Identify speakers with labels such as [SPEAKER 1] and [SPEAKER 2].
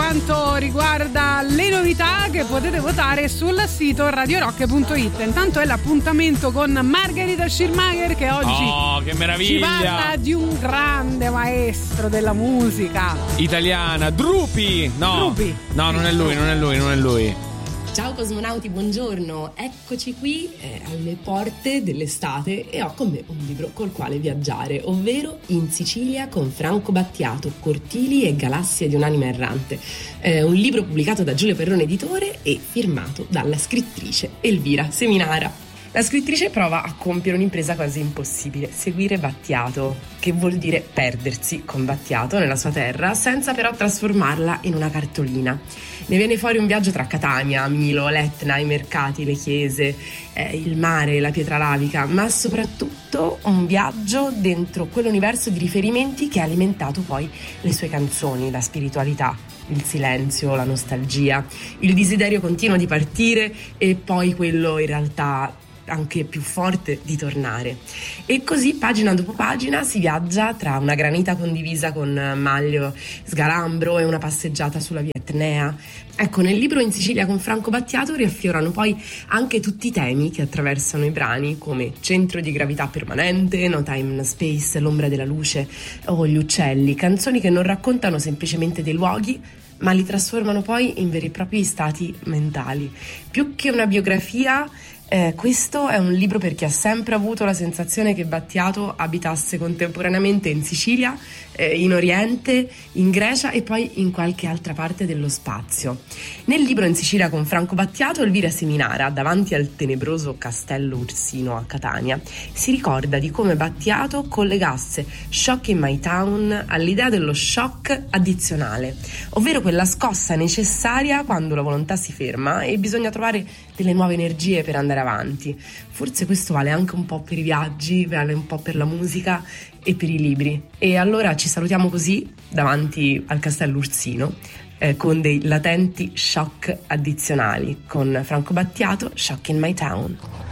[SPEAKER 1] quanto riguarda le novità che potete votare sul sito radiorock.it. Intanto è l'appuntamento con Margherita Schirmacher, che oggi
[SPEAKER 2] che meraviglia,
[SPEAKER 1] ci parla di un grande maestro della musica
[SPEAKER 2] italiana, Drupi. No, non è lui.
[SPEAKER 3] Ciao cosmonauti, buongiorno, eccoci qui alle porte dell'estate e ho con me un libro col quale viaggiare, ovvero In Sicilia con Franco Battiato, Cortili e galassie di un'anima errante, un libro pubblicato da Giulio Perrone Editore e firmato dalla scrittrice Elvira Seminara. La scrittrice prova a compiere un'impresa quasi impossibile, seguire Battiato, che vuol dire perdersi con Battiato nella sua terra, senza però trasformarla in una cartolina. Ne viene fuori un viaggio tra Catania, Milo, l'Etna, i mercati, le chiese, il mare, la pietra lavica, ma soprattutto un viaggio dentro quell'universo di riferimenti che ha alimentato poi le sue canzoni, la spiritualità, il silenzio, la nostalgia, il desiderio continuo di partire e poi quello in realtà anche più forte di tornare. E così pagina dopo pagina si viaggia tra una granita condivisa con Maglio Sgalambro e una passeggiata sulla via Etnea. Ecco, nel libro In Sicilia con Franco Battiato riaffiorano poi anche tutti i temi che attraversano i brani, come Centro di gravità permanente, No Time No Space, L'ombra della luce o Gli uccelli, canzoni che non raccontano semplicemente dei luoghi, ma li trasformano poi in veri e propri stati mentali. Più che una biografia, questo è un libro per chi ha sempre avuto la sensazione che Battiato abitasse contemporaneamente in Sicilia, in Oriente, in Grecia e poi in qualche altra parte dello spazio. Nel libro In Sicilia con Franco Battiato, Elvira Seminara, davanti al tenebroso castello Ursino a Catania, si ricorda di come Battiato collegasse Shock in My Town all'idea dello shock addizionale, ovvero quella scossa necessaria quando la volontà si ferma e bisogna trovare delle nuove energie per andare avanti. Forse questo vale anche un po' per i viaggi, vale un po' per la musica e per i libri. E allora ci salutiamo così davanti al castello Ursino con dei latenti shock addizionali con Franco Battiato, Shock in My Town.